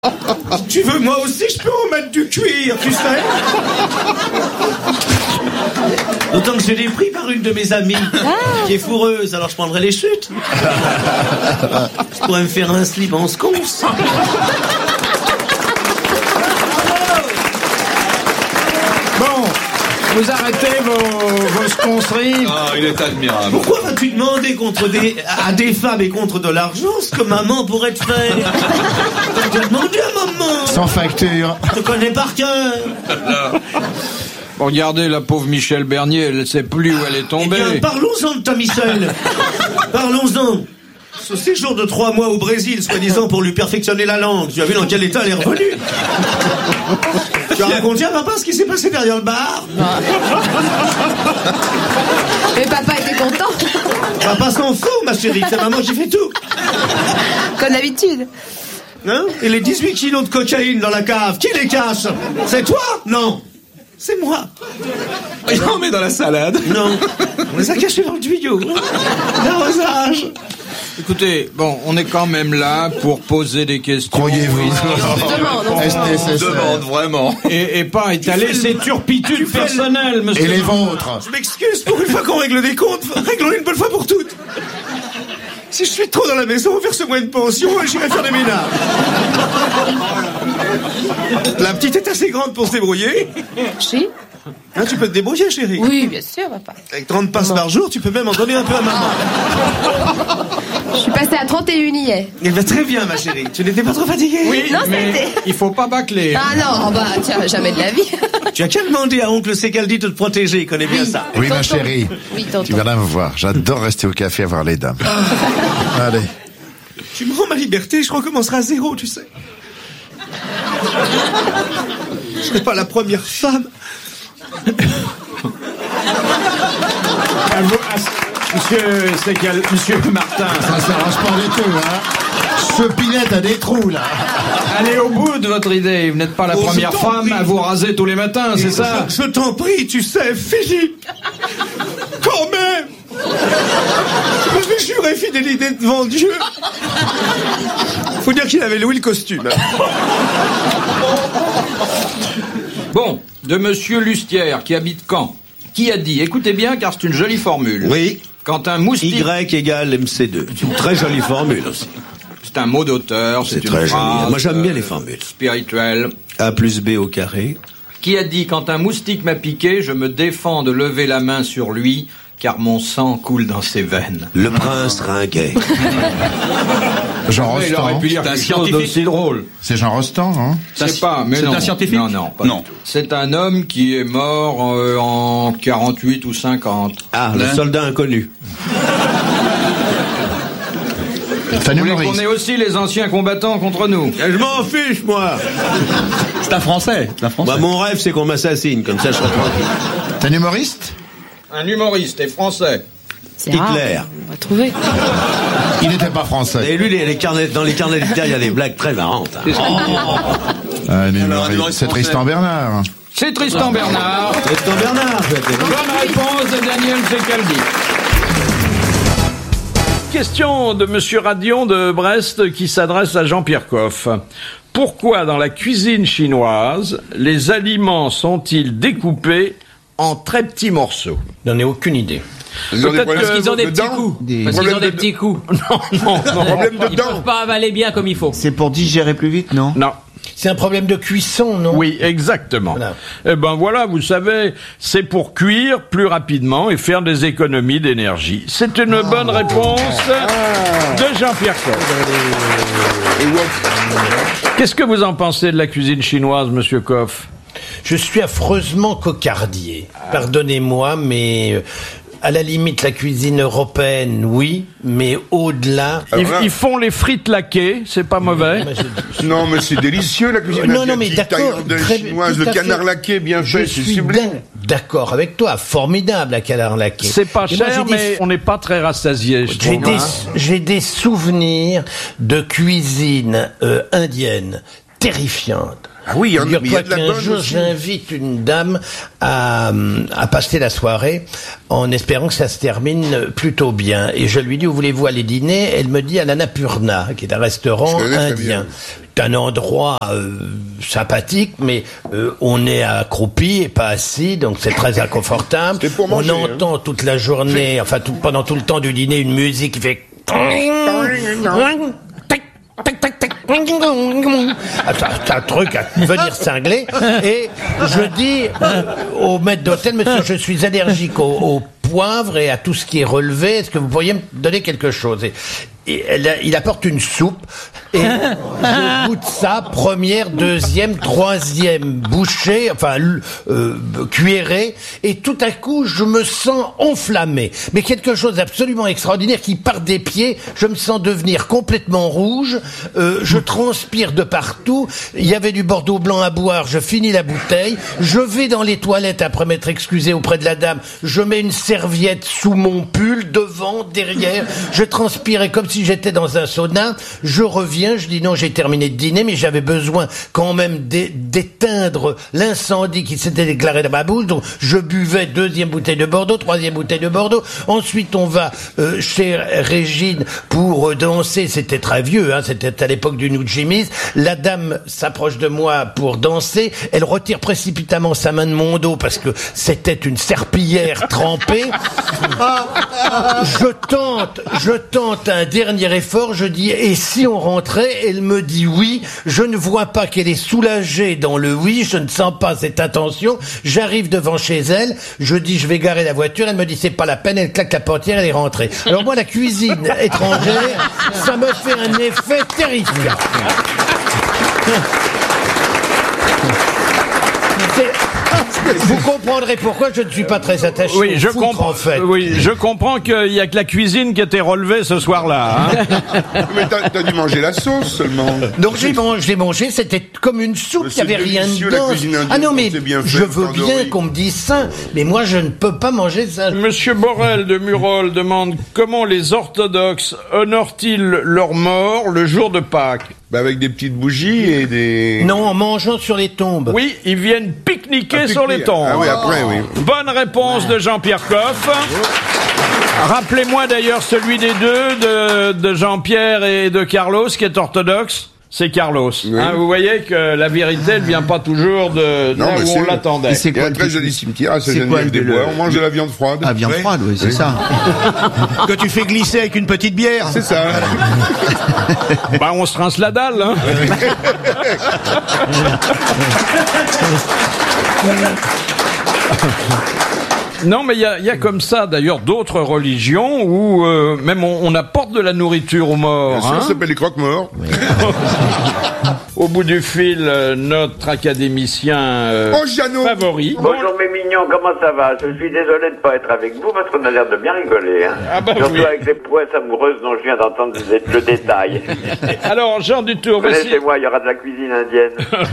Tu veux, moi aussi, je peux en mettre du cuir, tu sais. D'autant que je l'ai pris par une de mes amies, qui est fourreuse, alors je prendrai les chutes. Je pourrais me faire un slip en sconce. Bon, vous arrêtez vos sconceries. Ah, il est admirable. Pourquoi vas-tu demander à des femmes et contre de l'argent ce que maman pourrait te faire? Tu as demandé à maman. Sans facture. Je te connais par cœur. Bon, regardez la pauvre Michel Bernier, elle ne sait plus où elle est tombée. Eh bien, parlons-en de ta Michel. Parlons-en. Ce séjour de 3 mois au Brésil, soi-disant pour lui perfectionner la langue. Tu as vu dans quel état elle est revenue? Tu as raconté à papa ce qui s'est passé derrière le bar? Mais papa était content. Papa s'en fout, ma chérie. C'est maman qui fait tout. Comme d'habitude. Hein? Et les 18 kilos de cocaïne dans la cave, qui les cache? C'est toi? Non. C'est moi. Il en met dans la salade. Non. On les a cachés dans le tuyau. L'arrosage. Écoutez, bon, on est quand même là pour poser des questions. Croyez-vous? Est-ce On nécessaire? demande vraiment. Et pas étaler ses turpitudes personnelles, monsieur. Et les vôtres? Je m'excuse, pour une fois qu'on règle des comptes, réglons une bonne fois pour toutes. Si je suis trop dans la maison, verse-moi une pension et j'irai faire des ménages. La petite est assez grande pour se débrouiller. Si? Hein, tu peux te débrouiller, chérie. Oui, bien sûr, papa. Avec 30 passes par jour, tu peux même en donner un peu à maman. Je suis passée à 31 hier. Eh ben, très bien, ma chérie. Tu n'étais pas trop fatiguée? Oui, Non, mais c'était- il faut pas bâcler. Ah non, bah tiens, jamais de la vie. Tu as qu'à demander à oncle Sécaldi de te protéger, il connaît bien ça. Oui, ma Tonton. chérie. Oui, tonton. Tu viendras me voir. J'adore rester au café à voir les dames. Allez. Tu me rends ma liberté, je recommencerai à zéro, tu sais. Je serai pas la première femme. Monsieur Martin, Ça s'arrange pas du tout, hein. Ce Pinette a des trous, là. allez au bout de votre idée. Vous n'êtes pas la Oh, première je t'en femme prie. à vous raser tous les matins, c'est ça? Je t'en prie, tu sais, Philippe. Quand même. Je me fais jurer fidélité devant Dieu. Faut dire qu'il avait loué le costume. Bon, de monsieur Lustière, qui habite Caen, qui a dit, écoutez bien, car c'est une jolie formule. Oui. Quand un moustique... Y égale MC2. C'est une très jolie formule aussi. C'est un mot d'auteur, c'est une très joli. phrase... Moi, j'aime bien les formules. Spirituelle. A plus B au carré. Qui a dit, quand un moustique m'a piqué, je me défends de lever la main sur lui, car mon sang coule dans ses veines. Le prince Ringuet. Jean Mais il aurait Rostand. pu dire C'est un quelque chose scientifique. d'aussi drôle. C'est Jean Rostand, hein? C'est pas, mais c'est non. un scientifique? Non, pas Non. du tout. C'est un homme qui est mort en 48 ou 50. Ah, le soldat inconnu. Vous Fanny voulez qu'on Maurice. ait aussi les anciens combattants contre nous? Je m'en fiche, moi. C'est un Français. C'est un Français. Bah, mon rêve, c'est qu'on m'assassine, comme ça je serai tranquille. T'es un humoriste? Un humoriste et français. C'est rare, Hitler. on va trouver. Il n'était pas français. Et lui, dans les carnets d'Hitler, il y a des blagues très marrantes. Hein. Un un humoriste. humoriste C'est français. Tristan Bernard. C'est Tristan Bernard. Tristan Bernard, peut-être. Bonne réponse de Daniel Secaldi. Question de Monsieur Radion de Brest qui s'adresse à Jean-Pierre Coff. Pourquoi dans la cuisine chinoise, les aliments sont-ils découpés en très petits morceaux? J'en ai aucune idée. Peut-être Parce qu'ils ont des petits coups. Parce qu'ils ont des petits coups. Non. Problème de Ils dents. peuvent pas avaler bien comme il faut. C'est pour digérer plus vite, non? Non. C'est un problème de cuisson, non? Oui, exactement. Voilà. Eh ben voilà, vous savez, c'est pour cuire plus rapidement et faire des économies d'énergie. C'est une bonne réponse de Jean-Pierre Coff. Qu'est-ce que vous en pensez de la cuisine chinoise, monsieur Coff? Je suis affreusement cocardier. Pardonnez-moi, mais à la limite, la cuisine européenne, oui, mais au-delà... Ils font les frites laquées, c'est pas mauvais. Non, mais c'est délicieux, la cuisine Non, mais asiatique, d'accord, thaïlandaise, très- chinoise, tout le à canard fait. laqué bien Je fait, c'est suis sublime. d'accord avec toi, formidable la canard laqué. C'est pas Et moi, cher, mais on n'est pas très rassasié, je trouve. J'ai des souvenirs de cuisine indienne terrifiante. Ah oui, il y a de la Un bonne jour, aussi. j'invite une dame à passer la soirée en espérant que ça se termine plutôt bien. Et je lui dis, où voulez-vous aller dîner? Elle me dit à l'Annapurna, qui est un restaurant Je connais très indien. bien. C'est un endroit sympathique, mais on est accroupi et pas assis, donc c'est très inconfortable. C'est pour manger, On entend toute la journée, enfin pendant tout le temps du dîner, une musique qui fait... C'est un truc à venir cingler. Et je dis au maître d'hôtel, monsieur, je suis allergique au poivre et à tout ce qui est relevé. Est-ce que vous pourriez me donner quelque chose? Et il apporte une soupe et je goûte ça, première, deuxième, troisième bouchée, enfin cuillerée, et tout à coup je me sens enflammé, mais quelque chose d'absolument extraordinaire qui part des pieds. Je me sens devenir complètement rouge, je transpire de partout. Il y avait du Bordeaux blanc à boire, je finis la bouteille, je vais dans les toilettes après m'être excusé auprès de la dame, je mets une serviette sous mon pull, devant, derrière, je transpirais comme si j'étais dans un sauna. Je reviens, je dis non, j'ai terminé de dîner, mais j'avais besoin quand même d'éteindre l'incendie qui s'était déclaré dans ma bouche. Donc je buvais deuxième bouteille de Bordeaux, troisième bouteille de Bordeaux. Ensuite on va chez Régine pour danser. C'était très vieux, hein, c'était à l'époque du New Jimmy's. La dame s'approche de moi pour danser. Elle retire précipitamment sa main de mon dos parce que c'était une serpillière trempée. Je tente un dernier effort, je dis, et si on rentrait? Elle me dit oui, je ne vois pas qu'elle est soulagée dans le oui, je ne sens pas cette intention. J'arrive devant chez elle, je dis je vais garer la voiture, elle me dit c'est pas la peine, elle claque la portière, elle est rentrée. Alors moi la cuisine étrangère, ça me fait un effet terrifiant. Vous comprendrez pourquoi je ne suis pas très attaché Oui, au je foutre, comprends. en fait. Oui, je comprends qu'il y a que la cuisine qui était relevée ce soir-là. Hein. Mais t'as dû manger la sauce seulement. Donc j'ai mangé, c'était comme une soupe, il n'y avait c'est rien délicieux, dedans. la cuisine indienne, Ah non mais c'est bien fait, je veux pain bien doré. qu'on me dise ça, mais moi je ne peux pas manger ça. Monsieur Borel de Murol demande comment les orthodoxes honorent-ils leurs morts le jour de Pâques? Bah avec des petites bougies et des... Non, en mangeant sur les tombes. Oui, ils viennent pique-niquer Ah, sur les tombes. Ah oui, après, oui. Bonne réponse de Jean-Pierre Coff. Rappelez-moi d'ailleurs celui des deux, de Jean-Pierre et de Carlos, qui est orthodoxe. C'est Carlos. Oui. Hein, vous voyez que la vérité, elle vient pas toujours de Non, là mais où c'est- on l'attendait. c'est Il y a quoi un le très petit- joli cimetière à c'est quoi Saint-Geneviève-des-Bois. le- On mange de la viande froide. Ah, viande froide, oui, c'est ça. Que tu fais glisser avec une petite bière. C'est ça. Bah, on se rince la dalle. Hein. Non, mais il y a comme ça, d'ailleurs, d'autres religions où même on apporte de la nourriture aux morts. Bien sûr, Hein. ça s'appelle les croque-morts. Au bout du fil, notre académicien Oh, Jeannot. favori. Bonjour mes mignons, comment ça va? Je suis désolé de pas être avec vous parce qu'on a l'air de bien rigoler. Hein. Ah bah Surtout oui. avec les prouesses amoureuses dont je viens d'entendre le détail. Alors, Jean Dutour, voici, Laissez-moi, il y aura de la cuisine indienne.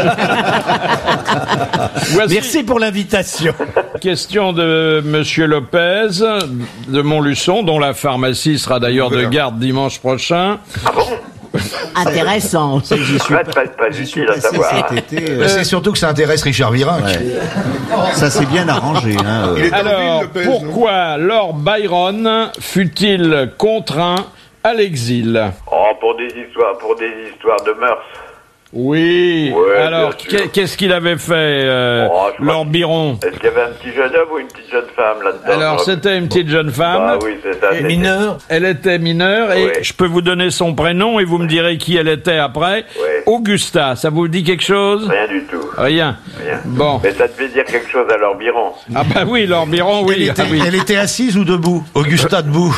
voici Merci pour l'invitation. une question de Monsieur Lopez de Montluçon, dont la pharmacie sera d'ailleurs de garde dimanche prochain. Intéressant. Pas utile à savoir. hein. C'est surtout que ça intéresse Richard Virac. Ça s'est bien arrangé. Hein. Il est en Alors, ville, Lopez, pourquoi Lord Byron fut-il contraint à l'exil? Oh, pour des histoires de mœurs. Oui. Ouais, Alors, bien sûr. qu'est-ce qu'il avait fait, Oh, je Lord Byron? Est-ce qu'il y avait un petit jeune homme ou une petite jeune femme là-dedans? Alors, c'était une petite jeune femme. Ah oui, c'est ça. Et mineur. Elle était mineure et Ouais. je peux vous donner son prénom et vous me direz qui elle était après. Ouais. Augusta, ça vous dit quelque chose? Rien du tout. Rien. Rien. Bon. Mais ça devait dire quelque chose à Lord Byron. Ah bah oui, Lord Byron, oui. Ah oui. Elle était assise ou debout? Augusta debout.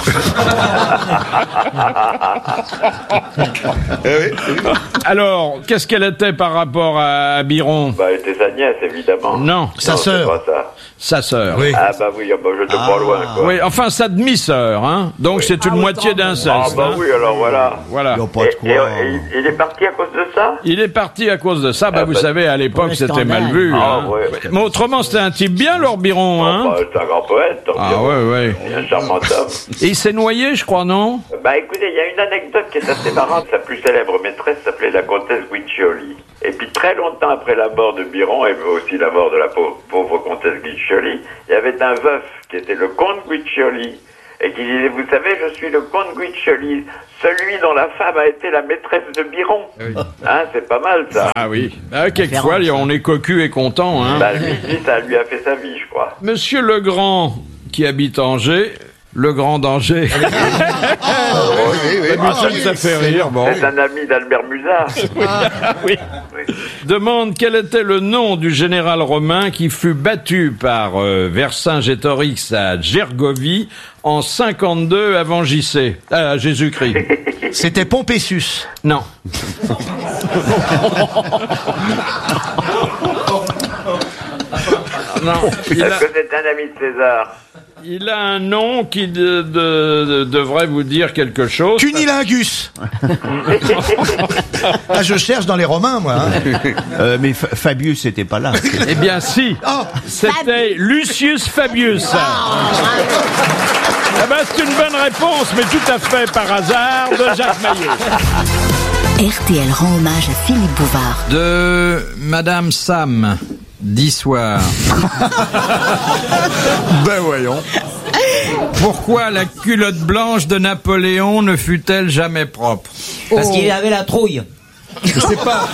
Alors, qu'est-ce qu'elle était par rapport à Byron? Bah, elle était sa nièce, évidemment. Non, Sa Non, sœur. c'est pas ça. sa sœur. Oui. Ah bah oui, bah, je te prends loin, quoi. Oui, enfin sa demi-sœur, hein. Donc c'est une moitié Ah d'inceste. bah hein. oui, alors voilà. Voilà. Ils n'ont pas de quoi. Et il est parti à cause de ça? Il est parti à cause de ça. Bah, Ah, vous bah, savez, à l'époque, le c'était scandale. mal vu. Ah, hein. ouais. Mais autrement, c'était un type bien, Laure Biron, hein. Bah, c'est un grand poète. donc, Ah, ouais. C'est un charmant homme. Et il s'est noyé, je crois, non? Bah écoutez, il y a une anecdote qui est assez marrante. Sa plus célèbre maîtresse s'appelait la comtesse Guiccioli. Et puis très longtemps après la mort de Biron, et aussi la mort de la pauvre comtesse Guiccioli, il y avait un veuf qui était le comte Guiccioli. Et qui disait, vous savez, je suis le comte Guiccioli, celui dont la femme a été la maîtresse de Biron. Hein, c'est pas mal ça. Ah oui. Ah, quelquefois, on est cocu et content, hein. Bah lui, ça lui a fait sa vie, je crois. Monsieur Legrand, qui habite Angers, le grand danger. D'habitude, ça fait rire, bon. C'est un ami d'Albert Musard. Oui. Demande quel était le nom du général romain qui fut battu par Vercingétorix à Gergovie en 52 avant Jésus-Christ. C'était Pompésius. Non. Non. Est-ce que c'est un ami de César? Il a un nom qui devrait vous dire quelque chose. Cunilingus. Ah, je cherche dans les Romains, moi. Hein. Mais Fabius n'était pas là. Eh bien, si. C'était Lucius Fabius. Eh ben, c'est une bonne réponse, mais tout à fait par hasard, de Jacques Maillet. RTL rend hommage à Philippe Bouvard. De Madame Sam, d'Issoire. Ben voyons. Pourquoi la culotte blanche de Napoléon ne fut-elle jamais propre? Parce qu'il avait la trouille. Je sais pas.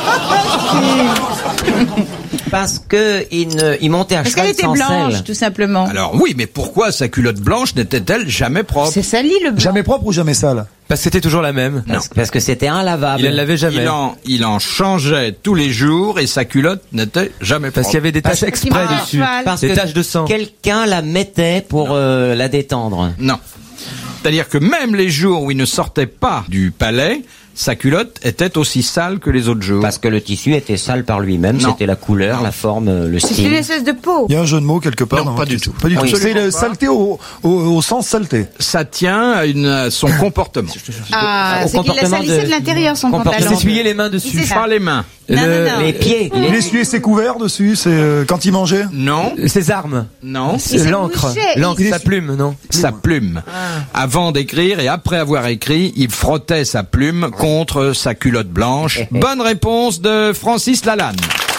Parce que il montait à Parce qu'elle cheval était sans blanche, selle. tout simplement. Alors oui, mais pourquoi sa culotte blanche n'était-elle jamais propre? C'est sali le blanc. Jamais propre ou jamais sale? Parce que c'était toujours la même. Parce que c'était inlavable. Il ne l'avait jamais. Il en changeait tous les jours et sa culotte n'était jamais propre. Parce qu'il y avait des taches exprès dessus. Parce Des que taches de sang. quelqu'un la mettait pour la détendre. Non. C'est-à-dire que même les jours où il ne sortait pas du palais, sa culotte était aussi sale que les autres jours. Parce que le tissu était sale par lui-même, Non. c'était la couleur, la forme, le C'est une style. espèce de peau. Il y a un jeu de mots quelque part? Non, pas du tout. Pas du tout. Oui. C'est le saleté au sens saleté. Ça tient à son comportement. Ah, Au c'est qu'il la comportement salissait de l'intérieur, son comportement pantalon. de- S'essuyer les mains dessus. C'est ça. Pas les mains. Non, non, non. Les pieds. Il essuyait ses couverts dessus, c'est quand il mangeait. Non, Ses armes. non. s'est L'encre. mouché, L'encre, il- sa plume, non? Sa plume. Avant d'écrire et après avoir écrit, il frottait sa plume contre sa culotte blanche. Bonne réponse de Francis Lalanne.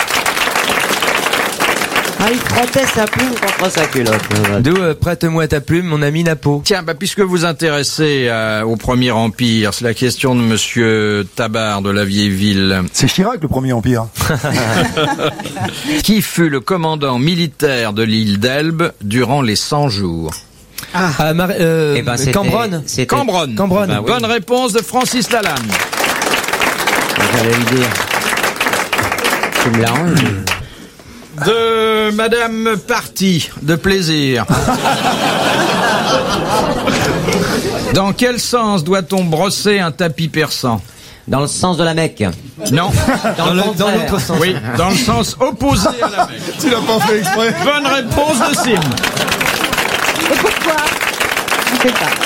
Ah, il frottait sa plume contre sa culotte. D'où prête-moi ta plume, mon ami Napo. Tiens, puisque vous intéressez au Premier Empire, c'est la question de Monsieur Tabard de la Vieille Ville. C'est Chirac le premier empire. Qui fut le commandant militaire de l'île d'Elbe durant les 100 jours? Eh ben, c'était- Cambronne. c'était- Cambronne. Cambronne. Bah oui. Bonne réponse de Francis Lalanne. J'allais le dire. Tu me l'arranges. De Madame Party, de plaisir. Dans quel sens doit-on brosser un tapis persan? Dans le sens de la Mecque. Non. Dans le Dans contraire. l'autre sens. Oui, dans le sens opposé à la Mecque. Tu l'as pas fait exprès. Bonne réponse de Sim. Et pourquoi? Je sais pas.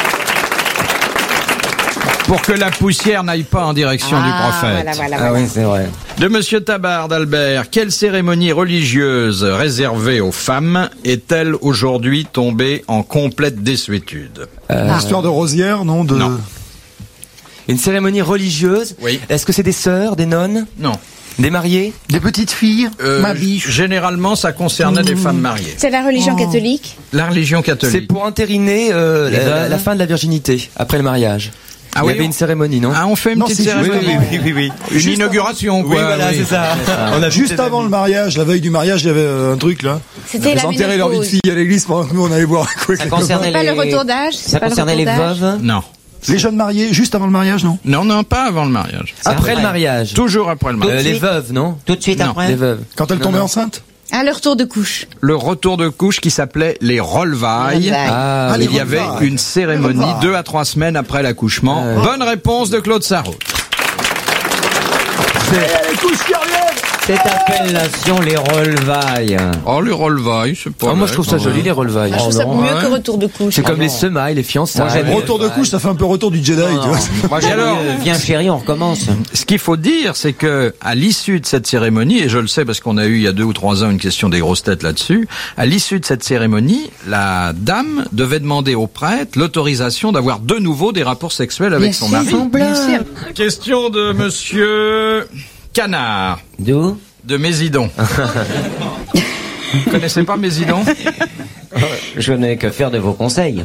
Pour que la poussière n'aille pas en direction du prophète. Ah oui, c'est vrai. De Monsieur Tabard d'Albert, quelle cérémonie religieuse réservée aux femmes est-elle aujourd'hui tombée en complète désuétude? L'histoire de Rosière, non? Non. Une cérémonie religieuse. Oui. Est-ce que c'est des sœurs, des nonnes, Non. des mariés? Des petites filles. Ma biche. Généralement, ça concernait des femmes mariées. C'est la religion catholique. La religion C'est catholique. pour entériner la fin de la virginité, après le mariage. Ah Il y oui, avait une cérémonie, non? Ah, on fait une Non, petite c'est juste- cérémonie. oui. Une Juste inauguration, quoi. Oui, voilà, c'est ça. On a Juste avant le mariage, la veille du mariage, il y avait un truc là. C'était Ils la enterraient leur vie de ménopause. fille à l'église pendant que nous on allait boire un coup avec Ça les concernait C'est pas les... le retour d'âge. c'est Ça pas le concernait les retour d'âge. veuves. Non. copains. Les jeunes mariés, juste avant le mariage, non? Non, non, pas avant le mariage. C'est Après le après. mariage. Toujours après le mariage. Les veuves, non? Tout de suite Non, après. Les veuves. Quand elle Non, tombait non. enceinte? Ah, le retour de couche. Le retour de couche qui s'appelait les Rolvailles. Ah, Il y les avait Rolvailles. une cérémonie Les Rolvailles. 2 à 3 semaines après l'accouchement. Bonne réponse de Claude Sarraute. Les couches qui reviennent! Cette appellation, les relevailles. Oh, les relevailles, c'est pas Moi, je trouve ça joli, les relevailles. Je trouve ça mieux que retour de couche. C'est comme les semailles, les fiançailles. Retour de couche, ça fait un peu retour du Jedi, tu vois. Moi, j'ai viens chérie, on recommence. Ce qu'il faut dire, c'est que à l'issue de cette cérémonie, et je le sais parce qu'on a eu il y a 2 ou 3 ans une question des grosses têtes là-dessus, à l'issue de cette cérémonie, la dame devait demander au prêtre l'autorisation d'avoir de nouveau des rapports sexuels avec son mari. Question de monsieur Canard. D'où? De Mésidon. Vous connaissez pas Mésidon? Je n'ai que faire de vos conseils.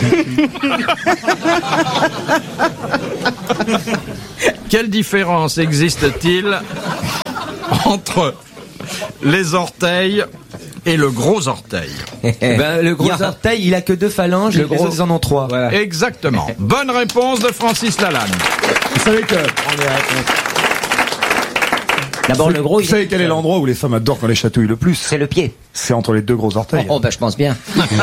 Quelle différence existe-t-il entre les orteils et le gros orteil? Le gros orteil, il a que 2 phalanges, les autres ils en ont 3. Voilà. Exactement. Bonne réponse de Francis Lalanne. Vous savez que... D'abord, le gros, Vous savez quel est l'endroit où les femmes adorent quand les chatouillent le plus? c'est le pied. C'est entre les 2 gros orteils. Oh, je pense bien.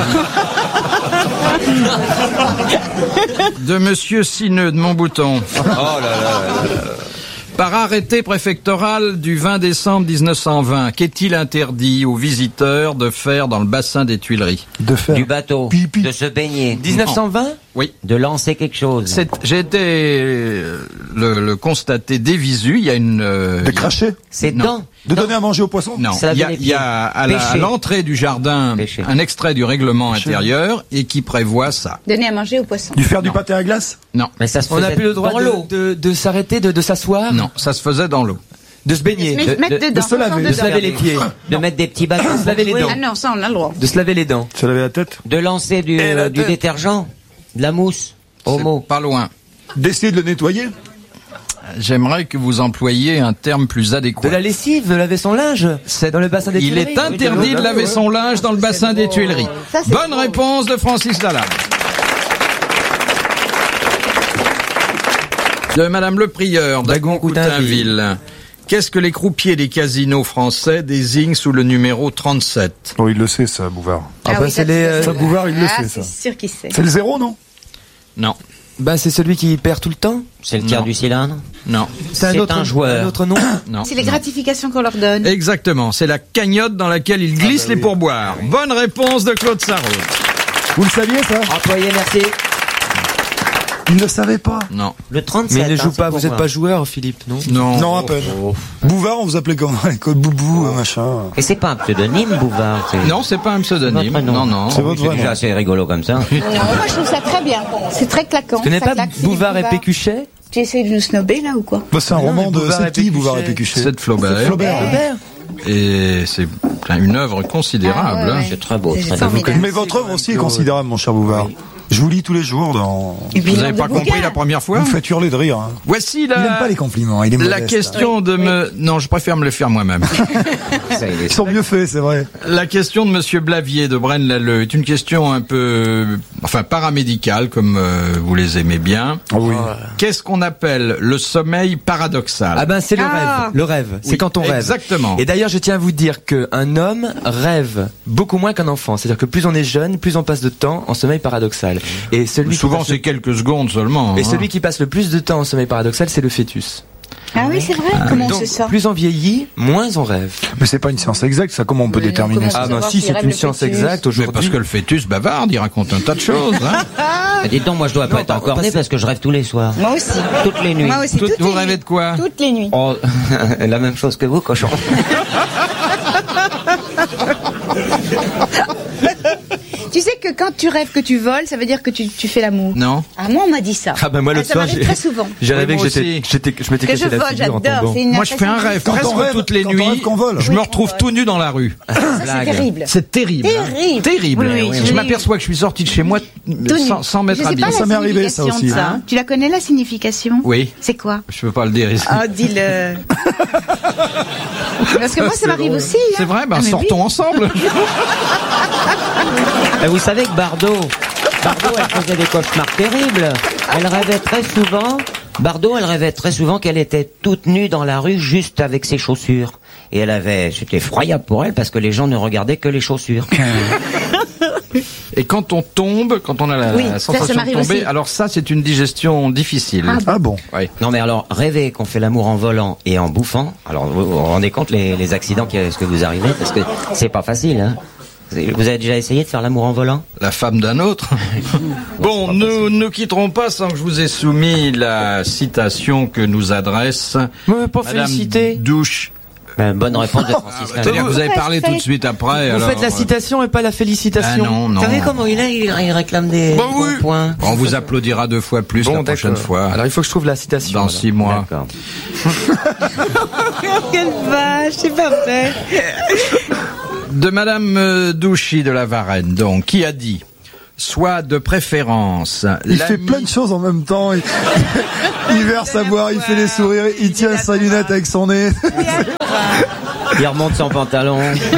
De monsieur Sineux de Montbouton. Oh là là. Par arrêté préfectoral du 20 décembre 1920, qu'est-il interdit aux visiteurs de faire dans le bassin des Tuileries? De faire Du bateau. pipi. De se baigner. 1920? Oui. De lancer quelque chose. J'ai été le constater des visus. Il y a une... De cracher? C'est Non. dents. De donner à manger aux poissons? Non, Ça il y laver a, les il y a à Pêcher. l'entrée du jardin Pêcher. un extrait du règlement intérieur et qui prévoit ça. Donner à manger aux poissons. Du faire du pâté à glace? Non, Mais ça se On n'a faisait plus le droit dans l'eau. de s'arrêter, de s'asseoir, non, ça se faisait dans l'eau. de se baigner, Mais mettre dedans. de se laver, de se laver les pieds, De mettre des petits bâtons. de se laver les dents, Ah non, ça on a le droit. de se laver les dents. Se laver la tête? De lancer du détergent. De la mousse. Homo. C'est pas loin. D'essayer de le nettoyer? J'aimerais que vous employiez un terme plus adéquat. De la lessive, de laver son linge dans le bassin des Il Tuileries. est interdit de laver son linge dans le bassin des Tuileries. Ça, c'est Bonne beau. réponse de Francis Lalanne. De Madame Le Prieur, d'Agon-Coutainville. Qu'est-ce que les croupiers des casinos français désignent sous le numéro 37? Oh, il le sait, ça, Bouvard. bah, c'est les, Ça, Bouvard, il le Ah, sait, c'est ça. sûr qu'il sait. C'est le 0, non? Non, Bah, c'est celui qui perd tout le temps. C'est le tiers Non. du cylindre. non, C'est un joueur. Un autre nom. non. C'est les gratifications qu'on leur donne. Exactement, c'est la cagnotte dans laquelle ils glissent les pourboires. Bonne réponse de Claude Sarraud. Vous le saviez, ça? Employé, merci. Il ne le savait pas. Non, Le 37. Mais il ne joue c'est pas, pour vous n'êtes moi. pas joueur, Philippe, non? non. Non, à peine. Bouvard, on vous appelait comment? Code Boubou, machin. Et c'est pas un pseudonyme, Bouvard. Non, c'est pas un pseudonyme. Votre nom. Non, non. C'est votre C'est vrai déjà nom. assez rigolo comme ça. Non, moi je trouve ça très bien. C'est très claquant. Tu connais ça pas claque, c'est des Bouvard et Bouvard. Pécuchet? Tu essayes de nous snober là ou quoi? Bah, c'est un Non, roman mais de... Bouvard C'est et qui, Bouvard et Pécuchet? Pécuchet? C'est de Flaubert. Flaubert. Et c'est une œuvre considérable. Ah, ouais, hein. ouais. C'est très beau, C'est très formidable. Mais votre œuvre aussi est considérable, mon cher Bouvard. Je vous lis tous les jours dans... Et puis, Vous le n'avez nombre pas de compris bouquins. la première fois? Vous me faites hurler de rire. Hein. Voici Il n'aime pas les compliments, il est la modeste. question de me... Non, je préfère me le faire moi-même. Ils sont mieux faits, c'est vrai. La question de Monsieur Blavier de Braine-l'Alleud est une question un peu... Enfin, paramédicale, comme vous les aimez bien. Ah oui. Qu'est-ce qu'on appelle le sommeil paradoxal? Ah ben c'est le Ah. rêve. Le rêve, c'est Oui, quand on rêve. exactement. Et d'ailleurs, je tiens à vous dire qu'un homme rêve beaucoup moins qu'un enfant. C'est-à-dire que plus on est jeune, plus on passe de temps en sommeil paradoxal. Et celui Souvent, qui passe c'est quelques secondes seulement. et hein. celui qui passe le plus de temps en sommeil paradoxal, c'est le fœtus. Ah oui, c'est vrai. Comment on Donc, sait ça? plus on vieillit, moins on rêve. Mais c'est pas une science exacte, ça, comment on peut Mais déterminer comment ça? Ah ben savoir si, s'il c'est rêve une le science fœtus? exacte Mais aujourd'hui. parce que le fœtus bavarde, il raconte un tas de choses. Hein. Dites donc, moi je dois pas être encore né parce que je rêve tous les soirs. Moi aussi. Toutes les nuits. Moi aussi. Toutes- toutes vous les rêvez nuits. de quoi? Toutes les nuits. Oh, la même chose que vous, cochon. Tu sais que quand tu rêves que tu voles, ça veut dire que tu fais l'amour. Non. Ah, moi, on m'a dit ça. Ah ben moi l'autre ça soir, m'arrive très souvent. j'ai rêvé Oui, que moi aussi. je m'étais Que je cassé la vole, figure en j'adore. tombant. C'est une Moi, je fais un impression. rêve Quand on presque rêve- toutes les quand on nuits. rêve qu'on vole. Je Oui, me qu'on retrouve vole. tout nu dans la rue. Ça, c'est terrible. C'est terrible. hein. Terrible. Terrible. Oui, oui, je oui. m'aperçois que je suis sorti de chez moi Tout nu. sans m'être Je sais habillé. pas Ça la m'est arrivé, ça signification aussi. de ça. Hein Tu la connais, la signification? Oui. C'est quoi? Je peux pas le dire ici. Oh, dis-le. Parce que moi, ça m'arrive aussi. hein. C'est vrai, ben Ah, mais sortons oui. ensemble. Mais vous savez que Bardot, elle faisait des cauchemars terribles. Elle rêvait très souvent. Bardot, elle rêvait très souvent qu'elle était toute nue dans la rue, juste avec ses chaussures. Et c'était effroyable pour elle parce que les gens ne regardaient que les chaussures. Et quand on tombe, quand on a la Oui, ça sensation de m'arrive tomber, aussi. alors ça, c'est une digestion difficile. Ah bon? Oui. Non mais alors, rêver qu'on fait l'amour en volant et en bouffant, alors vous vous rendez compte les accidents ce que vous arrivez, parce que c'est pas facile, hein. Vous avez déjà essayé de faire l'amour en volant? La femme d'un autre. Bon, nous ne quitterons pas sans que je vous ai soumis la citation que nous adresse Mais pas Madame félicité. Douche. Bonne réponse de Francis. C'est-à-dire que vous avez parlé tout de suite après. Vous alors, faites la citation et pas la félicitation. Ah non, non. Vous savez comment il réclame des Bah oui. bons points. On vous applaudira 2 fois plus la prochaine d'accord. fois. Alors il faut que je trouve la citation. Dans alors. 6 mois. D'accord. Quelle vache, c'est parfait. De Madame Douchy de la Varenne, donc, qui a dit soit de préférence. Il fait plein de choses en même temps. Il verse à boire, il fait les sourires, il tient sa lunette avec son nez. Il remonte son pantalon.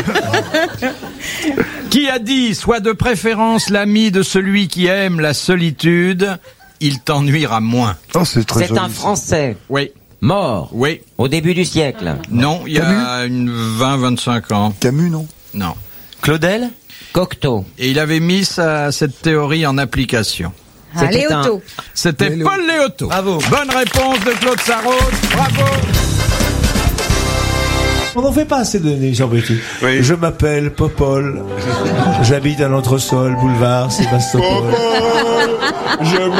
Qui a dit soit de préférence l'ami de celui qui aime la solitude, il t'ennuiera moins. Oh, c'est très C'est joli. un Français. Oui. Mort. Oui. Au début du siècle. Non, il y a une 20-25 ans. Camus, non? Non. Claudel? Cocteau. Et il avait mis cette théorie en application. Léoto. C'était Paul Léoto. Bravo. Bonne réponse de Claude Sarraute. Bravo. On n'en fait pas assez de Jean-Petit. Oui. Je m'appelle Popol. J'habite à l'entresol, boulevard Sébastopol. Je